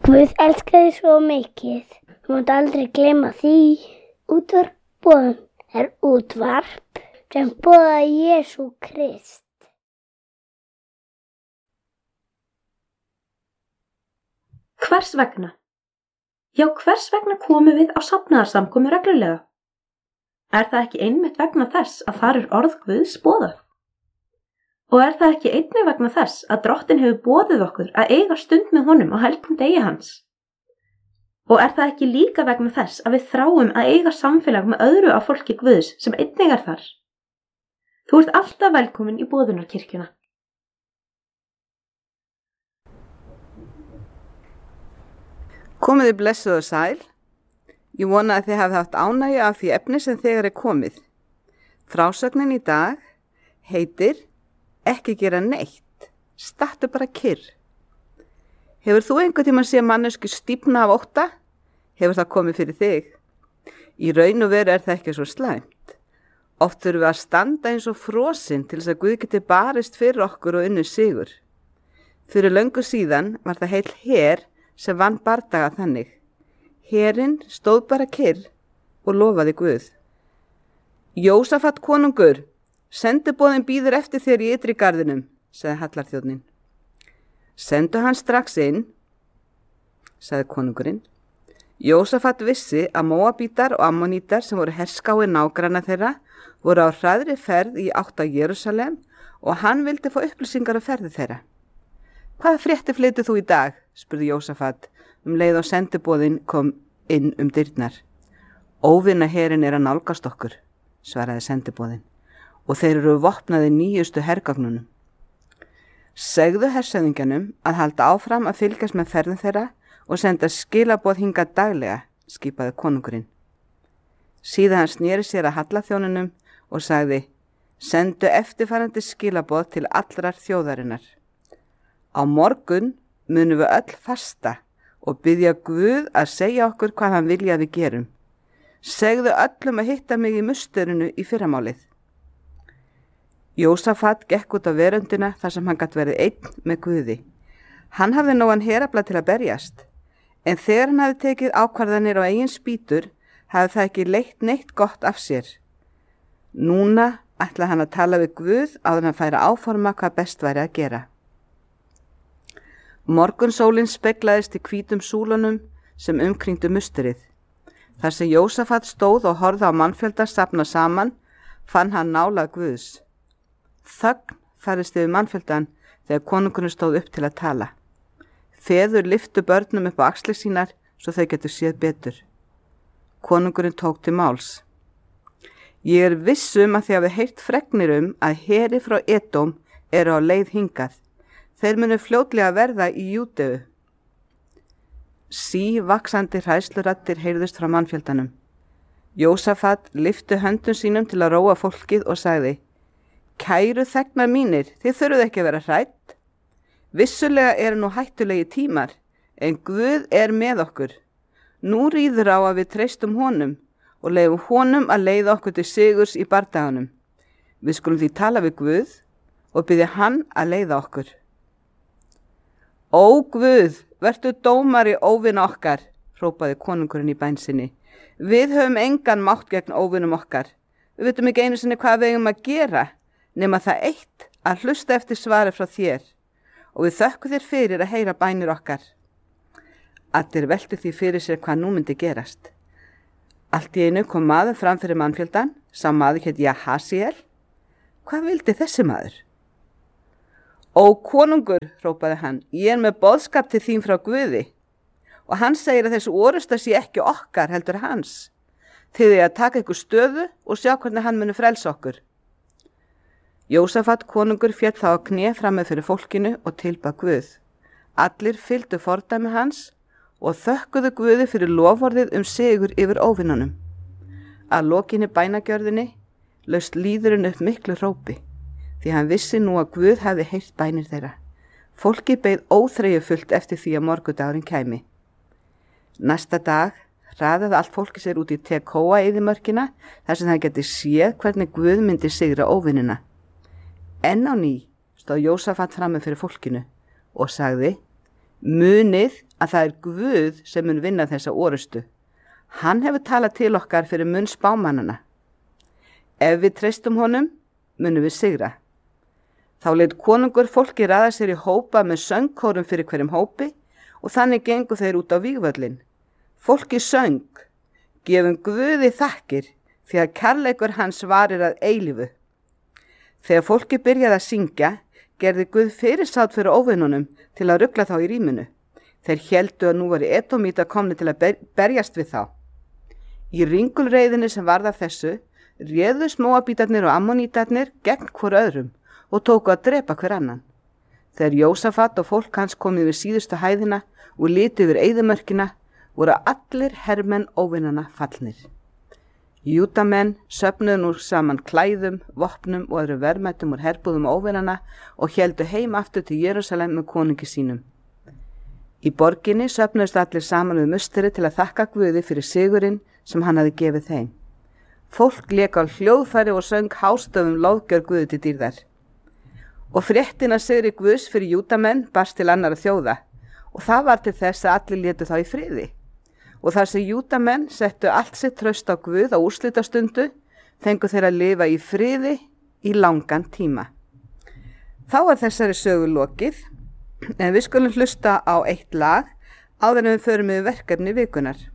Guð elskaði svo mikið. Þú mátt aldrei gleyma því. Útvarp er útvarp sem boðar Jesú Krist. Hvers vegna? Já, hvers vegna komum við á safnaðarsamkomu reglulega? Er það ekki einmitt vegna þess að þar er orð Guðs boðað? Og er það ekki einnig vegna þess að Drottinn hefur boðið okkur að eiga stund með honum á helgum degi hans? Og er það ekki líka vegna þess að við þráum að eiga samfélag með öðru af fólki Guðs sem einnig er þar? Þú ert alltaf velkomin í boðunarkirkjuna. Komið þið blessuð og sæl. Ég vona að þið hafið haft ánægju af því efni sem þegar er komið. Frásögnin í dag heitir Ekki gera neitt, stattu bara kyrr. Hefur þú einhvern tímann séð manneskju stífna af ótta? Hefur það komið fyrir þig? Í raun og veru er það ekki svo slæmt. Oft þurfum við að standa eins og frosin til þess að Guð geti barist fyrir okkur og unnið sigur. Fyrir löngu síðan var það heill her sem vann bardaga þannig. Herinn stóð bara kyrr og lofaði Guð. Jósafat konungur, sendiboðinn bíður eftir þér í ytri garðinum, sagði hallarþjónninn. Sendu hann strax inn, sagði konungurinn. Jósafat vissi að Móabítar og Ammonítar sem voru herskái nágranna þeirra voru á hraðri ferð í átt að Jerúsalem og hann vildi fá upplýsingar af ferði þeirra. Hvaða fréttir flytur þú í dag? Spurði Jósafat leið og sendiboðinn kom inn dyrnar. Óvinaherinn er að nálgast okkur, svaraði sendiboðinn, og þeir eru vopnaði nýjustu hergagnunum. Segðu hersöðingjanum að halda áfram að fylgjast með ferðin þeirra og senda skilaboð hingað daglega, skipaði konungurinn. Síðan hann sneri sér að hallarþjóninum og sagði, sendu eftirfarandi skilaboð til allrar þjóðarinnar. Á morgun munum við öll fasta og biðja Guð að segja okkur hvað hann vilja að við gerum. Segðu öllum að hitta mig í musterinu í fyrramálið. Jósafat gekk út á veröndina þar sem hann gat verið einn með Guði. Hann hafði nógan herafla til að berjast, en þegar hann hafði tekið ákvarðanir á eigin spýtur, hafði það ekki leitt neitt gott af sér. Núna ætlaði hann að tala við Guð áður en hann færi að áforma hvað best væri að gera. Morgunsólin speglaðist í hvítum súlunum sem umkringdu musterið. Þar sem Jósafat stóð og horfði á mannfjölda safna saman, fann hann nála Guðs. Þögn færðist yfir mannfjöldan þegar konungurinn stóð upp til að tala. Feður lyftu börnum upp á axlir sínar svo þau getur séð betur. Konungurinn tók til máls. Ég er viss að þið hafið heyrt fregnir að heri frá Edóm eru á leið hingað. Þeir munu fljótlega verða í Júdeu. Vaxandi hræðsluraddir heyrðust frá mannfjöldanum. Jósafat lyftu höndum sínum til að róa fólkið og sagði, Kæru þegnar mínir, þið þurfuð ekki að vera hrædd. Vissulega eru nú hættulegi tímar, en Guð er með okkur. Nú ríður á að við treystum honum og leyfum honum að leiða okkur til sigurs í bardaganum. Við skulum því tala við Guð og biðja hann að leiða okkur. Ó Guð, vertu dómari óvina okkar, hrópaði konungurinn í bæn sinni. Við höfum engan mátt gegn óvinum okkar. Við vitum ekki einu sinni hvað við eigum að gera, nema það eitt að hlusta eftir svari frá þér og við þökkum þér fyrir að heyra bænir okkar. Allir veltu því fyrir sér hvað nú myndi gerast. Allt í einu kom maður fram fyrir mannfjöldan, sá maður hét Jahasiel. Hvað vildi þessi maður? Ó konungur, hrópaði hann, ég er með boðskap til þín frá Guði og hann segir að þessu orusta sé ekki okkar heldur hans. Þið að taka ykkur stöðu og sjá hvernig hann muni frelsa okkur. Jósafat konungur féll þá á kné frammi fyrir fólkinu og tilbað Guð. Allir fylgdu fordæmi hans og þökkuðu Guði fyrir loforðið sigur yfir óvinnunum. Að lokinni bænagjörðinni laust líðurinn upp miklu hrópi, því hann vissi nú að Guð hefði heyrt bænir þeirra. Fólki beið óþreyjufullt eftir því að morgundagurinn kæmi. Næsta dag hraðaði allt fólki sér út í Tekóa eyðimörkina þar sem það geti séð hvernig Guð myndi sigra óvinnina. Enn á ný stóð Jósafat frammi fyrir fólkinu og sagði, munið að það er Guð sem mun vinna þessa orustu. Hann hefur talað til okkar fyrir munn spámannana. Ef við treystum honum, munum við sigra. Þá leit konungur fólki raða sér í hópa með söngkórum fyrir hverjum hópi og þannig gengu þeir út á vígvöllin. Fólki söng, gefum Guði þakkir því að kærleikur hans varir að eilífu. Þegar fólki byrjaði að syngja, gerði Guð fyrirsátt fyrir óvinnunum til að rugla þá í ríminu. Þeir héldu að nú var Edómítar komnir til að berjast við þá. Í ringulreiðinni sem varð af þessu, réðust Móabítarnir og Ammonítarnir gegn hvor öðrum og tóku að drepa hver annan. Þegar Jósafat og fólk hans komið við síðustu hæðina og litu yfir eyðimörkina, voru allir hermenn óvinnana fallnir. Júdamenn söfnuðu nú saman klæðum, vopnum og öðru verðmætum úr herbúðum óvinnana og héldu heim aftur til Jerúsalem með konungi sínum. Í borginni söfnuðust allir saman við musteri til að þakka Guði fyrir sigurinn sem hann hafi gefið þeim. Fólk lék á hljóðfæri og söng hástöfum lofgjör Guði til dýrðar. Og fréttin að sigri Guðs fyrir Júdamenn barst til annarra þjóða og það var til þess að allir létu þá í friði. Og þar sem Júdamenn settu allt sitt traust á Guð á úrslitastundu, fengu þeir að lifa í friði í langan tíma. Þá er þessari sögu lokið, en við skulum hlusta á eitt lag áður en við förum yfir verkefni vikunar.